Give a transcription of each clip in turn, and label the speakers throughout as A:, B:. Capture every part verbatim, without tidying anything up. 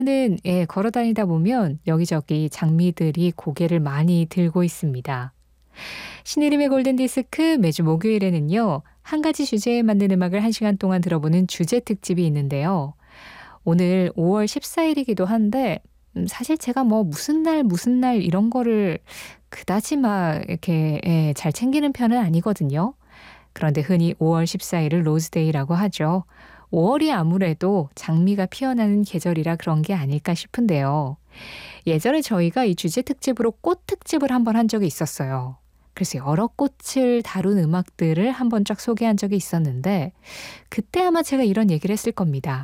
A: 는 예, 걸어 다니다 보면 여기저기 장미들이 고개를 많이 들고 있습니다. 신혜림의 골든디스크 매주 목요일에는요. 한 가지 주제에 맞는 음악을 한 시간 동안 들어보는 주제 특집이 있는데요. 오늘 오월 십사일이기도 한데 음, 사실 제가 뭐 무슨 날 무슨 날 이런 거를 그다지 막 이렇게 예, 잘 챙기는 편은 아니거든요. 그런데 흔히 오월 십사일을 로즈데이라고 하죠. 오월이 아무래도 장미가 피어나는 계절이라 그런 게 아닐까 싶은데요. 예전에 저희가 이 주제 특집으로 꽃 특집을 한번 한 적이 있었어요. 그래서 여러 꽃을 다룬 음악들을 한번 쫙 소개한 적이 있었는데 그때 아마 제가 이런 얘기를 했을 겁니다.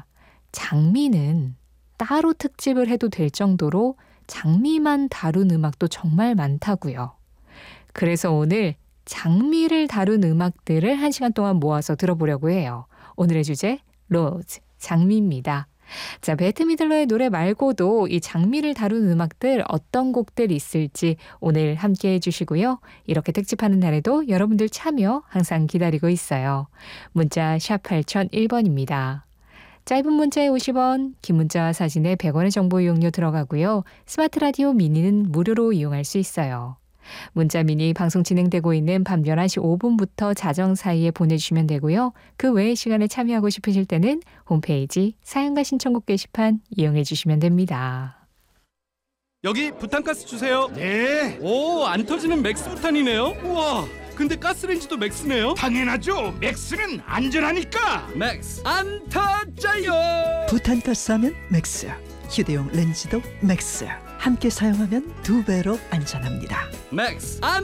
A: 장미는 따로 특집을 해도 될 정도로 장미만 다룬 음악도 정말 많다고요. 그래서 오늘 장미를 다룬 음악들을 한 시간 동안 모아서 들어보려고 해요. 오늘의 주제 로즈, 장미입니다. 자, 베트 미들러의 노래 말고도 이 장미를 다룬 음악들 어떤 곡들 있을지 오늘 함께 해주시고요. 이렇게 특집하는 날에도 여러분들 참여 항상 기다리고 있어요. 문자 샵 팔공공일 번입니다. 짧은 문자에 오십 원, 긴 문자와 사진에 백 원의 정보 이용료 들어가고요. 스마트 라디오 미니는 무료로 이용할 수 있어요. 문자 미니 방송 진행되고 있는 밤 열한 시 오 분부터 자정 사이에 보내주시면 되고요. 그 외의 시간에 참여하고 싶으실 때는 홈페이지 사연과 신청곡 게시판 이용해 주시면 됩니다.
B: 여기 부탄가스 주세요.
C: 네.
B: 오, 안 터지는 맥스 부탄이네요. 우와, 근데 가스레인지도 맥스네요.
C: 당연하죠. 맥스는 안전하니까.
B: 맥스 안 터져요.
D: 부탄가스 하면 맥스, 휴대용 렌즈도 맥스. 함께 사용하면 두 배로 안전합니다.
B: 맥스 안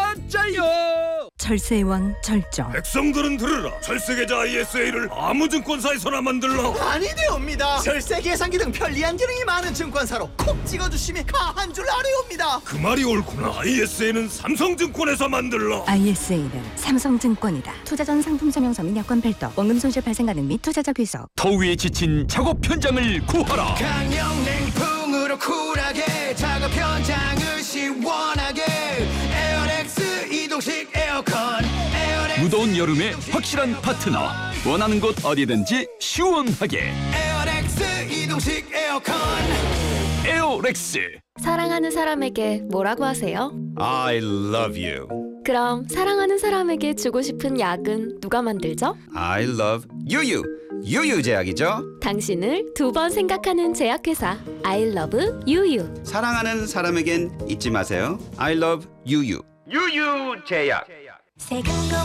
B: 터져요.
D: 철새의 왕 절정.
E: 백성들은 들으라. 철새계좌 아이에스에이를 아무 증권사에서나 만들라.
F: 아니되옵니다. 절세 계산기 등 편리한 기능이 많은 증권사로 콕 찍어주시면 가한 줄 아뢰옵니다.
E: 그 말이 옳구나. 아이에스에이는 삼성증권에서 만들라.
G: 아이에스에이는 삼성증권이다. 투자 전 상품 설명서 및 여건 별도, 원금 손실 발생 가능 및 투자자 귀속.
H: 더위에 지친 작업 현장을 구하라.
F: 강력 냉풍으로 쿨하게 작업 현장을 시원하게 에어렉스 이동식 에어컨. 에어렉스
H: 무더운 여름에 확실한 파트너. 원하는 곳 어디든지 시원하게.
F: 에어렉스 이동식 에어컨.
H: 에어렉스.
I: 사랑하는 사람에게 뭐라고 하세요?
J: I love you.
I: 그럼 사랑하는 사람에게 주고 싶은 약은 누가 만들죠?
J: I love 유유. 유유 제약이죠.
I: 당신을 두 번 생각하는 제약회사 I love 유유.
J: 사랑하는 사람에겐 잊지 마세요. I love 유유.
C: 유유 제약.